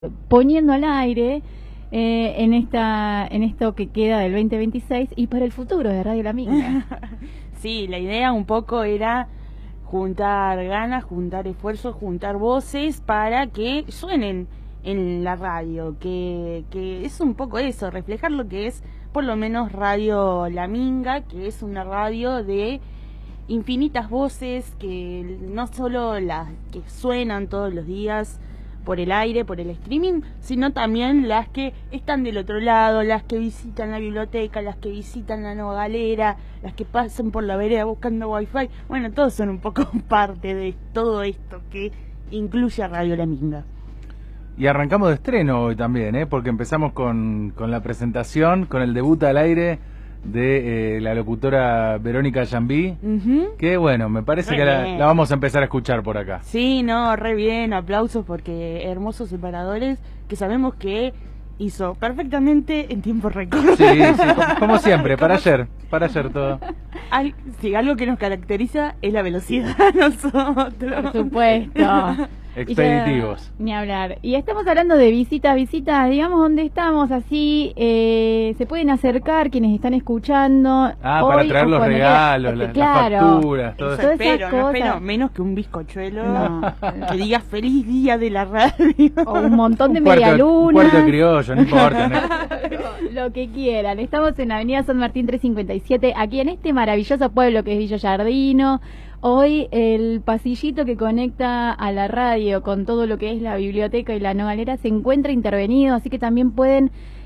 poniendo al aire en esto que queda del 2026 y para el futuro de Radio La Minga. Sí, la idea un poco era juntar ganas, juntar esfuerzos, juntar voces para que suenen en la radio, que es un poco eso, reflejar lo que es por lo menos Radio La Minga, que es una radio de infinitas voces, que no solo las que suenan todos los días por el aire, por el streaming, sino también las que están del otro lado, las que visitan la biblioteca, las que visitan la Nueva Galera, las que pasan por la vereda buscando wifi. Bueno, todos son un poco parte de todo esto que incluye a Radio La Minga. Y arrancamos de estreno hoy también, porque empezamos con la presentación, con el debut al aire de la locutora Verónica Llambí, que bueno, me parece que la vamos a empezar a escuchar por acá. Sí, no, re bien, aplausos porque hermosos separadores que sabemos que hizo perfectamente en tiempo récord. Sí, como siempre, para ayer todo. Sí, algo que nos caracteriza es la velocidad a nosotros. Por supuesto. Expeditivos. Ni hablar. Y estamos hablando de visitas, digamos donde estamos, así se pueden acercar quienes están escuchando. Para traer los regalos, las facturas, todo eso. No espero menos que un bizcochuelo que diga feliz día de la radio. O un montón de medialunas. Un cuarto de criollo, no importa. Lo que quieran. Estamos en Avenida San Martín 357, aquí en este maravilloso pueblo que es Villa Yardino. Hoy el pasillito que conecta a la radio con todo lo que es la biblioteca y la Nueva Galera se encuentra intervenido, así que también pueden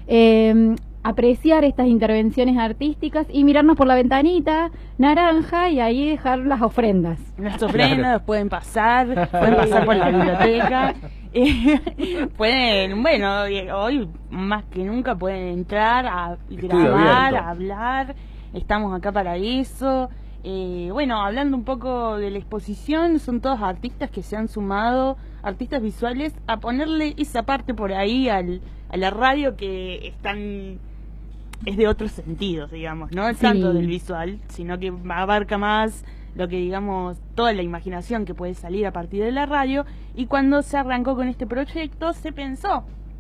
apreciar estas intervenciones artísticas y mirarnos por la ventanita naranja y ahí dejar las ofrendas. Las ofrendas pueden pasar por la biblioteca. Pueden, bueno, hoy más que nunca pueden entrar a grabar, a hablar. Estamos acá para eso. Bueno, hablando un poco de la exposición, son todos artistas que se han sumado, artistas visuales, a ponerle esa parte por ahí a la radio que es de otros sentidos, digamos, no es tanto del visual, sino que abarca más lo que, digamos, toda la imaginación que puede salir a partir de la radio. Y cuando se arrancó con este proyecto se pensó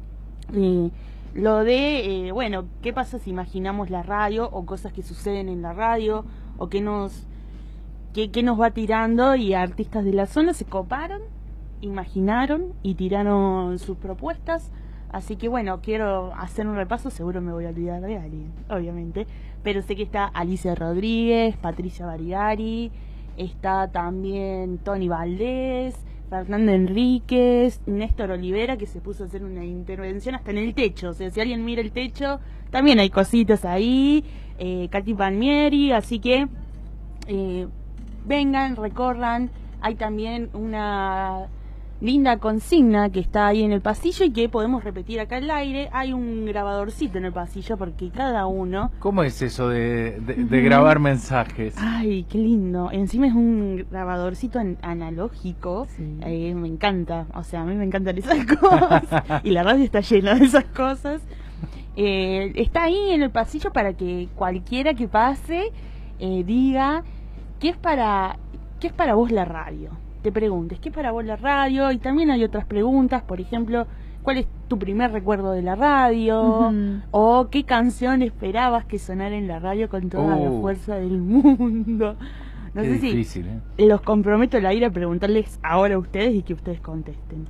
lo de, bueno, ¿qué pasa si imaginamos la radio o cosas que suceden en la radio o qué nos va tirando? Y artistas de la zona se coparon, imaginaron y tiraron sus propuestas. Así que bueno, quiero hacer un repaso, seguro me voy a olvidar de alguien, obviamente, pero sé que está Alicia Rodríguez, Patricia Barigari, está también Tony Valdés, Fernanda Enríquez, Néstor Olivera, que se puso a hacer una intervención hasta en el techo. O sea, si alguien mira el techo, también hay cositas ahí. Katy Palmieri, así que vengan, recorran. Hay también una linda consigna que está ahí en el pasillo y que podemos repetir acá al aire. Hay un grabadorcito en el pasillo porque cada uno... ¿Cómo es eso de grabar mensajes? Ay, qué lindo. Encima es un grabadorcito analógico. Sí. Me encanta. O sea, a mí me encantan esas cosas. Y la radio está llena de esas cosas. Está ahí en el pasillo para que cualquiera que pase diga ¿qué es para vos la radio? Te preguntes, ¿qué es para vos la radio? Y también hay otras preguntas, por ejemplo, ¿cuál es tu primer recuerdo de la radio? O ¿qué canción esperabas que sonara en la radio con toda la fuerza del mundo? No sé difícil, si los comprometo al aire a preguntarles ahora a ustedes y que ustedes contesten.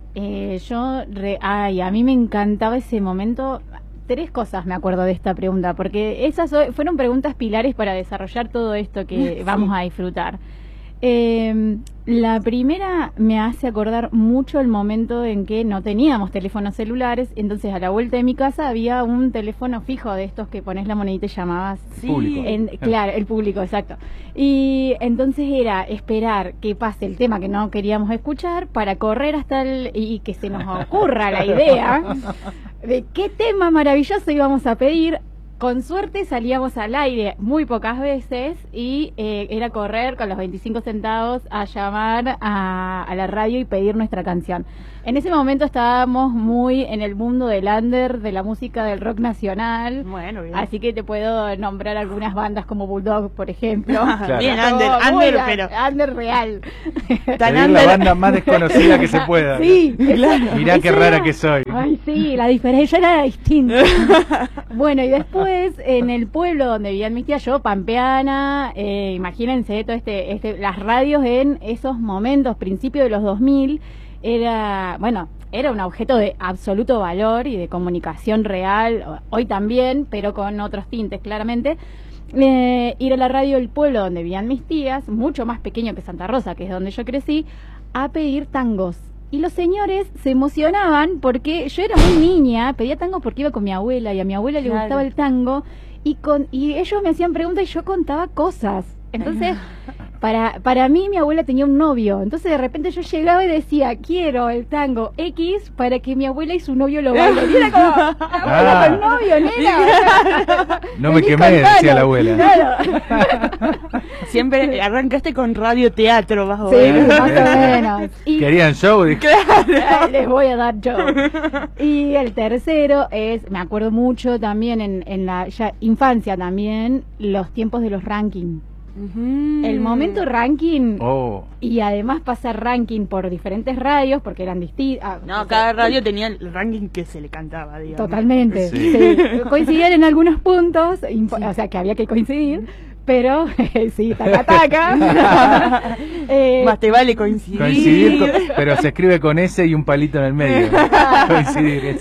A mí me encantaba ese momento. 3 cosas me acuerdo de esta pregunta, porque esas fueron preguntas pilares para desarrollar todo esto que vamos a disfrutar. La primera me hace acordar mucho el momento en que no teníamos teléfonos celulares, entonces a la vuelta de mi casa había un teléfono fijo de estos que pones la monedita y llamabas. Claro, el público, exacto. Y entonces era esperar que pase el tema que no queríamos escuchar para correr y que se nos ocurra la idea de qué tema maravilloso íbamos a pedir, con suerte salíamos al aire muy pocas veces y era correr con los 25 centavos a llamar a la radio y pedir nuestra canción. En ese momento estábamos muy en el mundo del under, de la música del rock nacional. Bueno, bien. Así que te puedo nombrar algunas bandas como Bulldog, por ejemplo. Claro. Bien, Muy under, pero... under real. Pedir la banda más desconocida que se pueda. Sí, claro. Mirá qué rara que soy. Ay, sí, la diferencia era distinta. Bueno, y después en el pueblo donde vivían mis tías, yo, pampeana, imagínense todo las radios en esos momentos, principios de los 2000, era un objeto de absoluto valor y de comunicación real, hoy también, pero con otros tintes, claramente. Ir a la radio del pueblo donde vivían mis tías, mucho más pequeño que Santa Rosa, que es donde yo crecí, a pedir tangos. Y los señores se emocionaban porque yo era muy niña, pedía tangos porque iba con mi abuela y a mi abuela le gustaba el tango y ellos me hacían preguntas y yo contaba cosas. Entonces, para mí mi abuela tenía un novio, entonces de repente yo llegaba y decía, quiero el tango X para que mi abuela y su novio lo bailen. Y era como, abuela con novio, nena. No me quemé, decía la abuela. Claro. Siempre arrancaste con radioteatro, bajo. Sí, más o menos. Y ¿querían show? Dije. les voy a dar show. Y el tercero me acuerdo mucho también en la infancia también, los tiempos de los rankings. El momento ranking y además pasar ranking por diferentes radios porque eran distintas. Cada radio tenía el ranking que se le cantaba, digamos. Totalmente. Sí. Sí. Coincidían en algunos puntos, o sea que había que coincidir, pero sí, taca. Más te vale coincidir. Pero se escribe con S y un palito en el medio. Coincidir.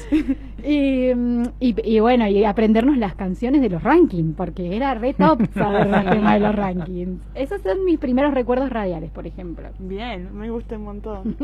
Y bueno, y aprendernos las canciones de los rankings, porque era re top saber el tema de los rankings. Esos son mis primeros recuerdos radiales, por ejemplo. Bien, me gusta un montón.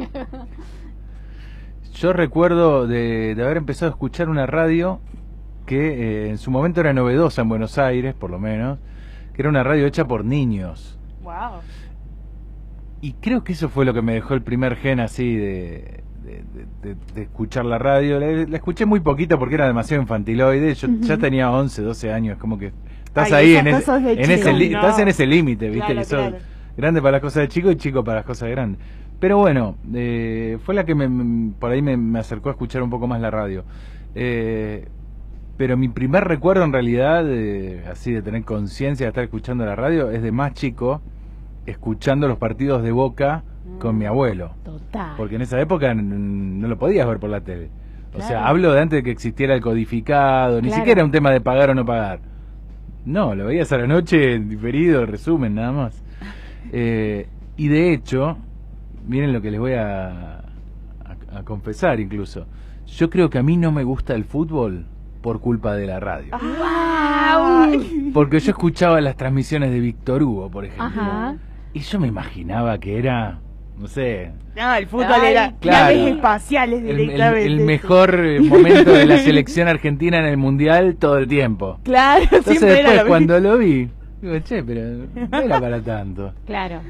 Yo recuerdo de haber empezado a escuchar una radio que en su momento era novedosa en Buenos Aires, por lo menos, que era una radio hecha por niños. Wow. Y creo que eso fue lo que me dejó el primer gen así de escuchar la radio. La escuché muy poquito porque era demasiado infantiloide. Yo ya tenía 11, 12 años, como que estás ahí estás en ese límite, ¿viste? Claro, que sos grande para las cosas de chico y chico para las cosas de grande. Pero bueno, fue la que por ahí me acercó a escuchar un poco más la radio. Pero mi primer recuerdo en realidad, así de tener conciencia de estar escuchando la radio, es de más chico, escuchando los partidos de Boca con mi abuelo. Total. Porque en esa época no lo podías ver por la tele. O sea, hablo de antes de que existiera el codificado, ni siquiera un tema de pagar o no pagar. No, lo veías a la noche en diferido, resumen, nada más. Y de hecho, miren lo que les voy a confesar incluso. Yo creo que a mí no me gusta el fútbol por culpa de la radio. ¡Wow! Porque yo escuchaba las transmisiones de Víctor Hugo, por ejemplo. Ajá. Y yo me imaginaba que era, no sé... No, el fútbol era claro, naves espaciales directamente. El mejor momento de la selección argentina en el Mundial todo el tiempo. Claro, entonces siempre después era cuando lo vi, digo, che, pero no era para tanto. Claro.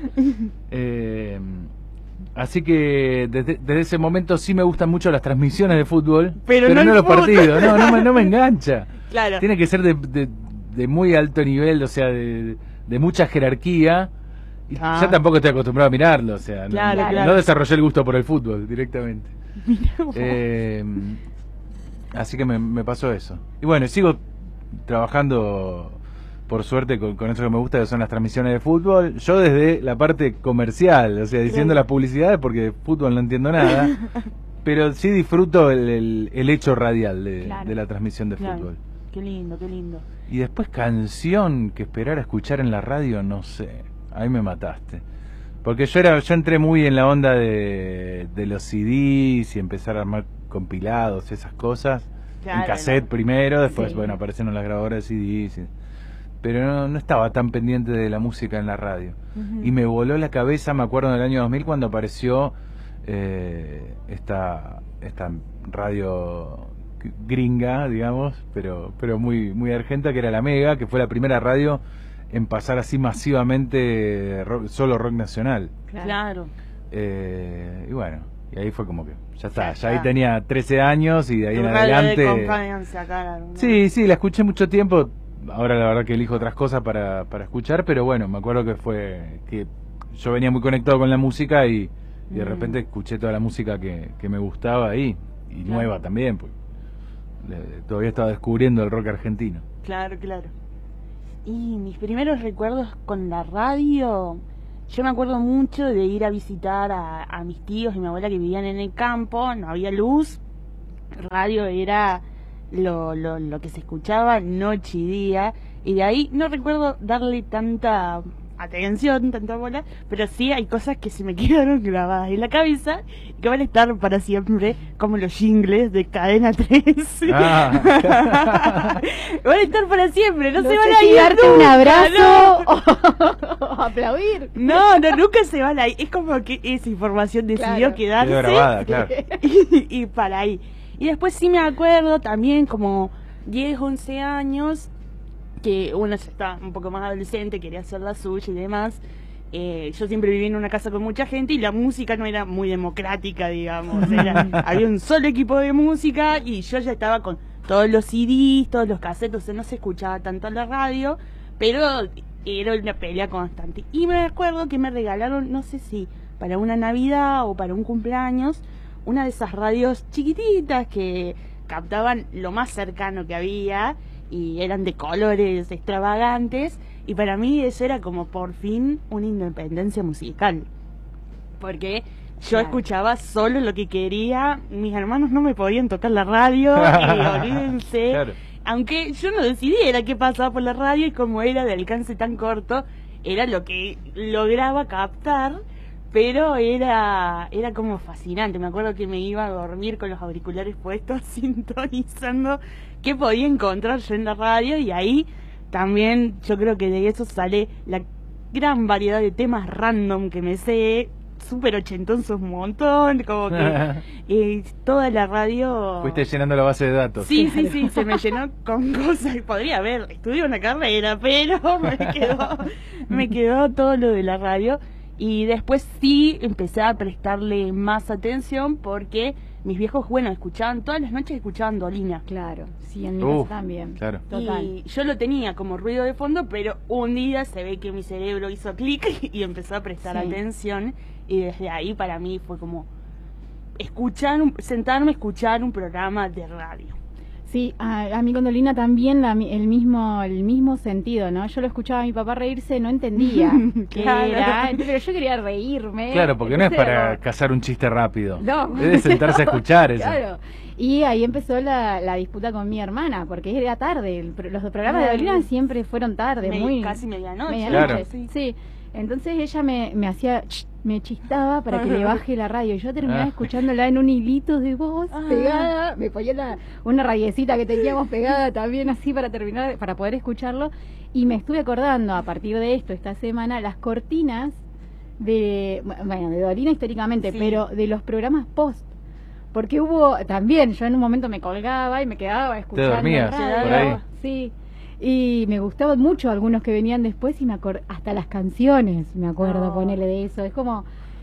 Así que desde ese momento sí me gustan mucho las transmisiones de fútbol, pero no los fútbol. partidos, no me engancha. Claro. Tiene que ser de muy alto nivel, o sea, de mucha jerarquía. Y ya tampoco estoy acostumbrado a mirarlo, o sea, no desarrollé el gusto por el fútbol directamente. Así que me pasó eso. Y bueno, sigo trabajando, por suerte, con eso que me gusta, que son las transmisiones de fútbol. Yo desde la parte comercial, o sea, diciendo las publicidades, porque de fútbol no entiendo nada, pero sí disfruto el hecho radial de la transmisión de fútbol. Qué lindo, qué lindo. Y después canción que esperar a escuchar en la radio, no sé. Ahí me mataste. Porque yo entré muy en la onda de los CDs y empezar a armar compilados, esas cosas. Claro, en cassette primero, después, bueno, aparecieron las grabadoras de CDs. Pero no estaba tan pendiente de la música en la radio. Y me voló la cabeza, me acuerdo, en el año 2000 cuando apareció esta radio gringa, digamos, pero muy, muy argenta, que era la Mega, que fue la primera radio en pasar así masivamente solo rock nacional. Claro. Y bueno, Y ahí fue como que, ya está, ya ahí tenía 13 años y de ahí Tu en radio adelante... de confianza, claro, ¿no? Sí, la escuché mucho tiempo. Ahora la verdad que elijo otras cosas para escuchar, pero bueno, me acuerdo que yo venía muy conectado con la música y de repente escuché toda la música que me gustaba ahí, y Claro. nueva también, porque todavía estaba descubriendo el rock argentino. Claro. Y mis primeros recuerdos con la radio, yo me acuerdo mucho de ir a visitar a mis tíos y mi abuela que vivían en el campo, no había luz, radio era lo que se escuchaba noche y día, y de ahí no recuerdo darle tanta atención, tanta bola, pero sí hay cosas que se me quedaron grabadas en la cabeza y que van a estar para siempre, como los jingles de Cadena 3. Ah. Van a estar para siempre, no se sé van a si ir darte nunca, un abrazo no. o aplaudir. No, nunca se van a ir. Es como que esa información decidió Claro. quedarse Quedó grabada, claro. y para ahí. Y después sí me acuerdo también como 10, 11 años, que uno ya estaba un poco más adolescente, quería hacer la suya y demás. Yo siempre viví en una casa con mucha gente y la música no era muy democrática, digamos. Había un solo equipo de música y yo ya estaba con todos los CDs, todos los cassettes, o sea, no se escuchaba tanto la radio, pero era una pelea constante. Y me acuerdo que me regalaron, no sé si para una Navidad o para un cumpleaños, una de esas radios chiquititas que captaban lo más cercano que había y eran de colores extravagantes, y para mí eso era como por fin una independencia musical, porque yo Claro. escuchaba solo lo que quería, mis hermanos no me podían tocar la radio y olvídense. Claro. Aunque yo no decidiera qué pasaba por la radio, y como era de alcance tan corto, era lo que lograba captar, pero era como fascinante. Me acuerdo que me iba a dormir con los auriculares puestos, sintonizando qué podía encontrar yo en la radio, y ahí también yo creo que de eso sale la gran variedad de temas random que me sé, súper ochentosos un montón, como que toda la radio... Fuiste llenando la base de datos. Sí, se me llenó con cosas. Podría haber estudiado una carrera, pero me quedó todo lo de la radio. Y después sí empecé a prestarle más atención porque mis viejos, bueno, escuchaban, todas las noches escuchaban Dolina. Claro, sí, en mi casa también. Claro. Total. Y yo lo tenía como ruido de fondo, pero un día se ve que mi cerebro hizo clic y empezó a prestar Sí. atención, y desde ahí para mí fue como sentarme a escuchar un programa de radio. Sí, a mí con Dolina también el mismo sentido, ¿no? Yo lo escuchaba a mi papá reírse, no entendía qué Claro. era, pero yo quería reírme. Claro, porque no es Entonces para era como- cazar un chiste rápido. No. Es de sentarse a escuchar eso. Claro. Y ahí empezó la disputa con mi hermana, porque era tarde. Los programas de Claro. Dolina siempre fueron tarde, Casi medianoche. medianoche. Claro. Sí. Entonces ella me hacía, me chistaba para que le baje la radio. Y yo terminaba escuchándola en un hilito de voz pegada. Me ponía una radiecita que teníamos pegada también así para terminar, para poder escucharlo. Y me estuve acordando a partir de esto, esta semana, las cortinas de Dolina históricamente, Sí. pero de los programas post. Porque hubo también, yo en un momento me colgaba y me quedaba escuchando dormías radio. por ahí. Sí. Y me gustaban mucho algunos que venían después y me acuerdo, hasta las canciones, me acuerdo, No. ponerle de eso. Es como,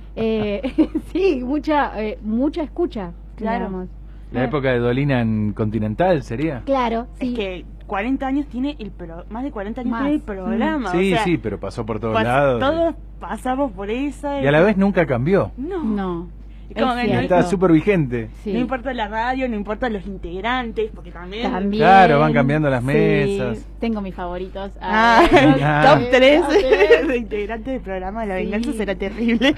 sí, mucha escucha, Claro. digamos. La época de Dolina en Continental sería. Claro, sí. Es que 40 años tiene más de 40 años Más. tiene el programa. Sí, o sea, sí, pero pasó por todos lados. todos pasamos por esa. Y a la vez nunca cambió. No. No. Es como es que Y cierto. está súper vigente. Sí. No importa la radio, no importa los integrantes, porque también... También. Claro, van cambiando las Sí, mesas. tengo mis favoritos. Ah, Ah. top 3 Top tres. de integrantes del programa. La Sí. venganza será terrible.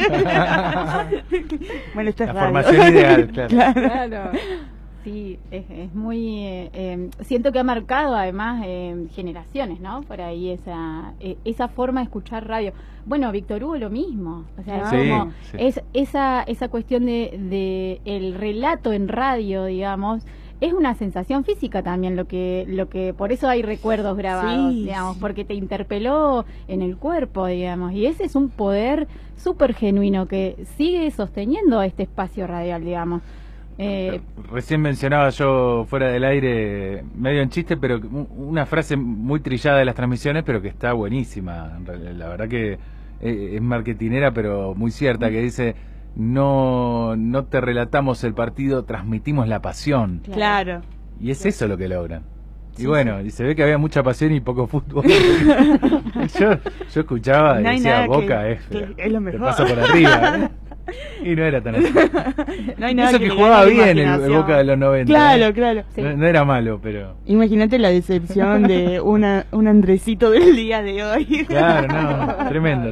Bueno, esto es La radio. formación ideal, claro. Claro. Sí, es muy... siento que ha marcado además generaciones, ¿no? Por ahí esa forma de escuchar radio. Bueno, Víctor Hugo lo mismo. O sea, es Sí, como sí. es esa cuestión de el relato en radio, digamos, es una sensación física también lo que por eso hay recuerdos grabados, Sí, digamos, sí. porque te interpeló en el cuerpo, digamos, y ese es un poder súper genuino que sigue sosteniendo este espacio radial, digamos. Recién mencionaba yo fuera del aire, medio en chiste, pero una frase muy trillada de las transmisiones, pero que está buenísima. La verdad que es marketinera, pero muy cierta, que dice: no te relatamos el partido, transmitimos la pasión. Claro. Y es eso lo que logran. Y bueno, y se ve que había mucha pasión y poco fútbol. yo escuchaba y decía, Boca es lo mejor. Te pasa por arriba, ¿eh? Y no era tan así. No hay nada eso que jugaba bien el Boca de los 90. Claro, claro. Sí. No era malo, pero... Imagínate la decepción de un Andresito del día de hoy. Claro, no, tremendo.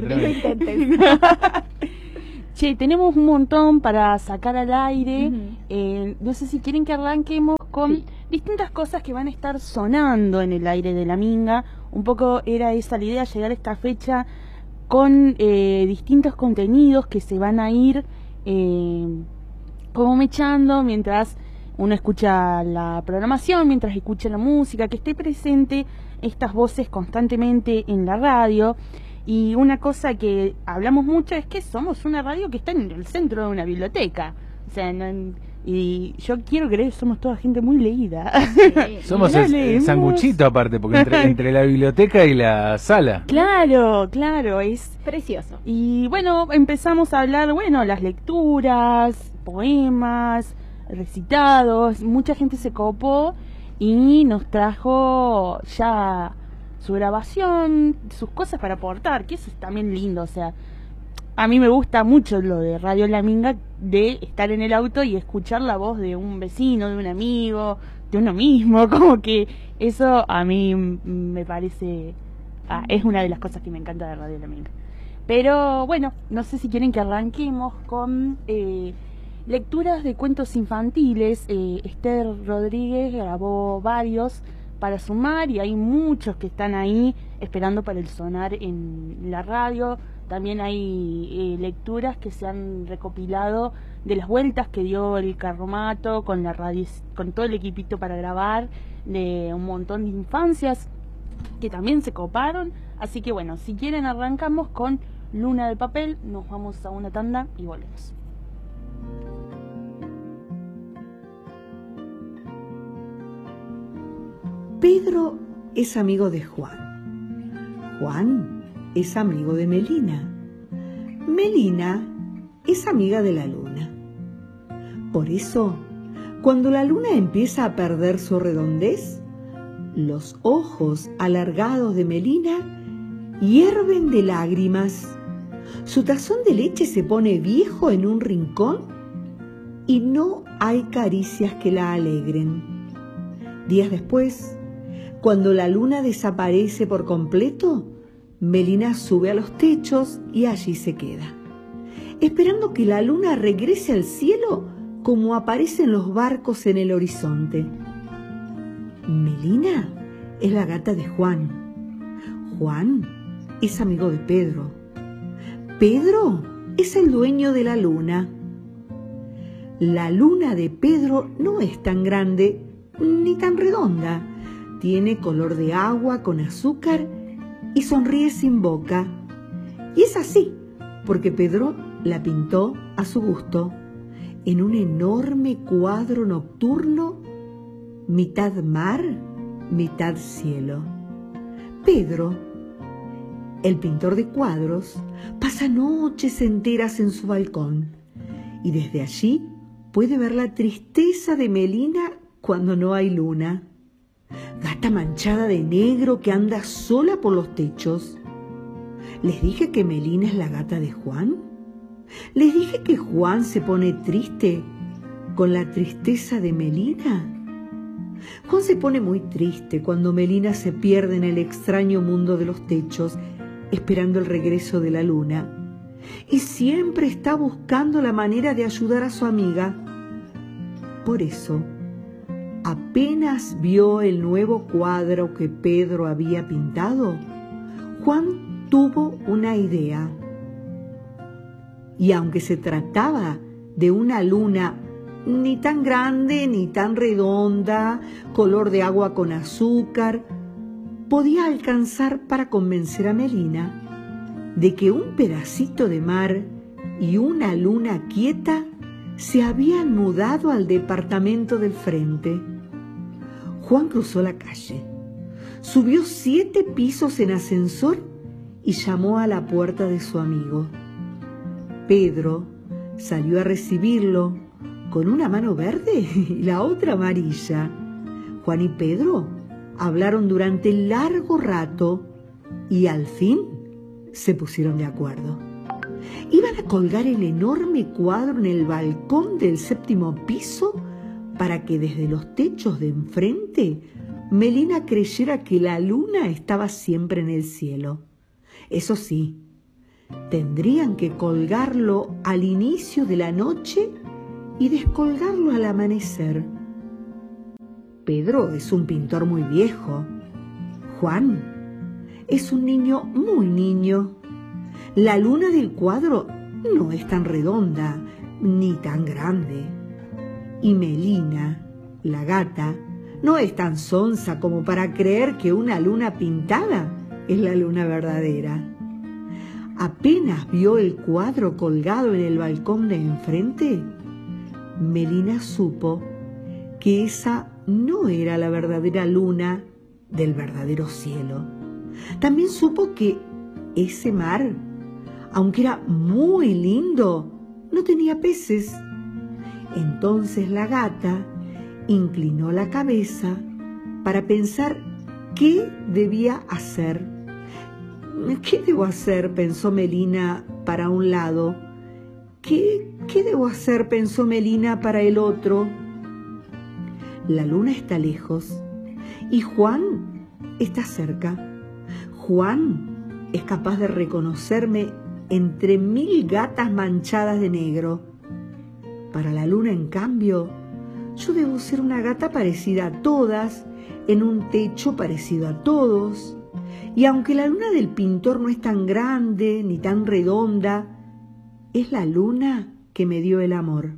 Che, tenemos un montón para sacar al aire. No sé si quieren que arranquemos con distintas cosas que van a estar sonando en el aire de la Minga. Un poco era esa la idea, llegar a esta fecha con distintos contenidos que se van a ir como mechando mientras uno escucha la programación, mientras escucha la música, que esté presente estas voces constantemente en la radio. Y una cosa que hablamos mucho es que somos una radio que está en el centro de una biblioteca. O sea, y yo quiero creer que somos toda gente muy leída. Sí. Somos el sanguchito aparte, porque entre la biblioteca y la sala. Claro, es precioso. Y bueno, empezamos a hablar, las lecturas, poemas, recitados. Mucha gente se copó y nos trajo ya su grabación, sus cosas para aportar, que eso es también lindo. O sea, a mí me gusta mucho lo de Radio La Minga, de estar en el auto y escuchar la voz de un vecino, de un amigo, de uno mismo, como que eso a mí me parece, es una de las cosas que me encanta de Radio La Minga. Pero bueno, no sé si quieren que arranquemos con lecturas de cuentos infantiles. Esther Rodríguez grabó varios para sumar y hay muchos que están ahí esperando para el sonar en la radio. También hay lecturas que se han recopilado de las vueltas que dio el Carromato con la radio, con todo el equipito para grabar, de un montón de infancias que también se coparon. Así que bueno, si quieren arrancamos con Luna de Papel, nos vamos a una tanda y volvemos. Pedro es amigo de Juan. Juan es amigo de Melina. Melina es amiga de la luna. Por eso, cuando la luna empieza a perder su redondez, los ojos alargados de Melina hierven de lágrimas. Su tazón de leche se pone viejo en un rincón y no hay caricias que la alegren. Días después, cuando la luna desaparece por completo, Melina sube a los techos y allí se queda, esperando que la luna regrese al cielo como aparecen los barcos en el horizonte. Melina es la gata de Juan. Juan es amigo de Pedro. Pedro es el dueño de la luna. La luna de Pedro no es tan grande ni tan redonda. Tiene color de agua con azúcar y sonríe sin boca. Y es así, porque Pedro la pintó a su gusto, en un enorme cuadro nocturno, mitad mar, mitad cielo. Pedro, el pintor de cuadros, pasa noches enteras en su balcón, y desde allí puede ver la tristeza de Melina cuando no hay luna. Gata manchada de negro que anda sola por los techos. ¿Les dije que Melina es la gata de Juan? ¿Les dije que Juan se pone triste con la tristeza de Melina? Juan se pone muy triste cuando Melina se pierde en el extraño mundo de los techos, esperando el regreso de la luna. Y siempre está buscando la manera de ayudar a su amiga. Por eso, apenas vio el nuevo cuadro que Pedro había pintado, Juan tuvo una idea. Y aunque se trataba de una luna ni tan grande ni tan redonda, color de agua con azúcar, podía alcanzar para convencer a Melina de que un pedacito de mar y una luna quieta se habían mudado al departamento del frente. Juan cruzó la calle, subió 7 pisos en ascensor y llamó a la puerta de su amigo. Pedro salió a recibirlo con una mano verde y la otra amarilla. Juan y Pedro hablaron durante largo rato y al fin se pusieron de acuerdo. Iban a colgar el enorme cuadro en el balcón del 7º piso para que desde los techos de enfrente Melina creyera que la luna estaba siempre en el cielo. Eso sí, tendrían que colgarlo al inicio de la noche y descolgarlo al amanecer. Pedro es un pintor muy viejo. Juan es un niño muy niño. La luna del cuadro no es tan redonda ni tan grande. Y Melina, la gata, no es tan sonsa como para creer que una luna pintada es la luna verdadera. Apenas vio el cuadro colgado en el balcón de enfrente, Melina supo que esa no era la verdadera luna del verdadero cielo. También supo que ese mar, aunque era muy lindo, no tenía peces. Entonces la gata inclinó la cabeza para pensar qué debía hacer. ¿Qué debo hacer?, pensó Melina para un lado. ¿Qué debo hacer?, pensó Melina para el otro. La luna está lejos y Juan está cerca. Juan es capaz de reconocerme entre 1000 gatas manchadas de negro. Para la luna, en cambio, yo debo ser una gata parecida a todas, en un techo parecido a todos. Y aunque la luna del pintor no es tan grande ni tan redonda, es la luna que me dio el amor.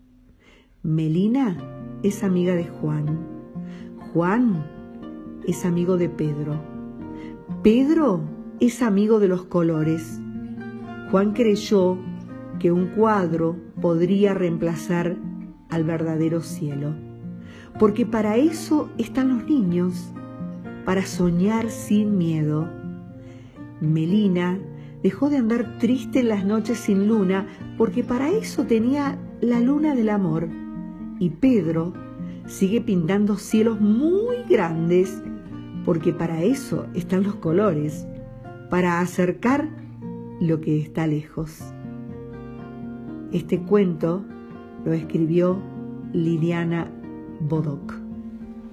Melina es amiga de Juan. Juan es amigo de Pedro. Pedro es amigo de los colores. Juan creyó que un cuadro podría reemplazar al verdadero cielo, porque para eso están los niños, para soñar sin miedo. Melina dejó de andar triste en las noches sin luna, porque para eso tenía la luna del amor. Y Pedro sigue pintando cielos muy grandes, porque para eso están los colores, para acercar lo que está lejos. Este cuento lo escribió Liliana Bodoc.